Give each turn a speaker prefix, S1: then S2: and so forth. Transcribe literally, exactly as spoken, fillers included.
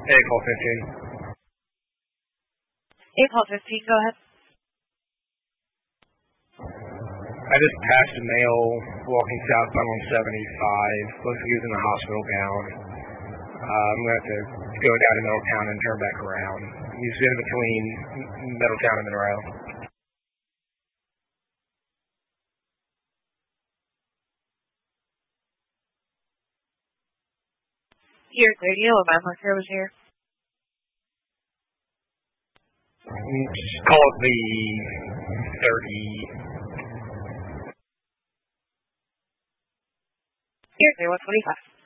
S1: eight call fifteen.
S2: eight call fifteen, go ahead.
S1: I just passed a male walking southbound on seventy-five. Looks like he was in the hospital gown. Uh, I'm going to have to go down to Middletown and turn back around. He's in between Middletown and Monroe.
S2: Here, clear. Do you know what my marker was here?
S1: Just call it the thirty.
S2: Here, clear. one twenty-five.